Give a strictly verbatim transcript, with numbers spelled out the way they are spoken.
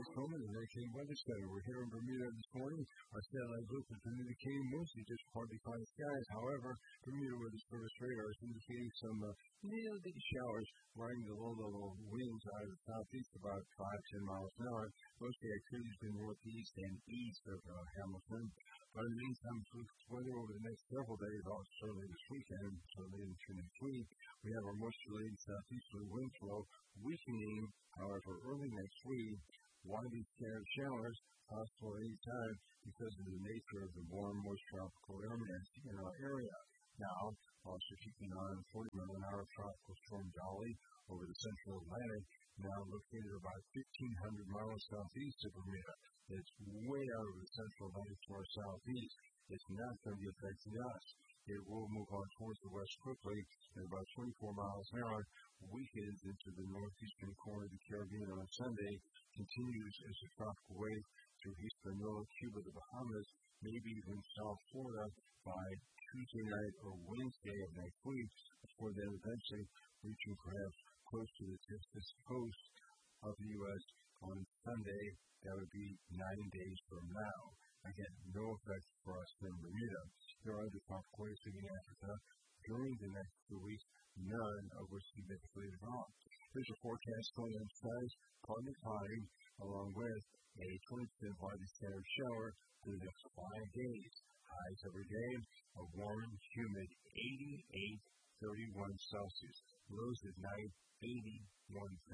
Chris Coleman, the Hurricane Weather Center. We're here in Bermuda this morning. Our satellite look is indicating mostly just partly cloudy skies. However, Bermuda Weather Service radar is indicating some uh, little bitty showers riding the low-level winds out of the southeast about five to ten miles an hour. Most of the activity is in the northeast and east of uh, Hamilton. But in the meantime, weather over the next several days, also certainly this weekend, certainly into next week, we have our moisture-laden southeasterly wind flow weakening. However, early next week, widely scattered showers possible at any time because of the nature of the warm, moist tropical air mass in our area. Now, also keeping on forty mile an hour tropical storm Dolly over the central Atlantic, now located about fifteen hundred miles southeast of Bermuda. It's way out of the central Atlantic to our southeast. It's not going to be affecting us. It will move on towards the west quickly at about twenty-four miles an hour, weakens into the northeastern corner of the Caribbean on Sunday, continues as a tropical wave through Hispaniola, Cuba, the Bahamas, maybe even South Florida by Tuesday night or Wednesday of next week, before then eventually reaching perhaps close to the Texas coast of the U S on Sunday. That would be nine days from now. Again, no effect for us in Bermuda. There are other tropical waves in Africa during the next two weeks, none of which significantly at all. There's a forecast for on skies, partly cloudy, along with a twenty percent widely scattered shower for the next five days. Highs every day, a warm, humid eighty-eight, thirty-one Celsius. Lows at night, eighty-one